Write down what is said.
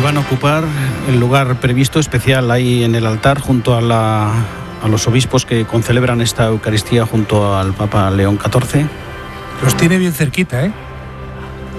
van a ocupar el lugar previsto especial ahí en el altar junto a los obispos que concelebran esta Eucaristía junto al Papa León XIV. Los tiene bien cerquita, ¿eh?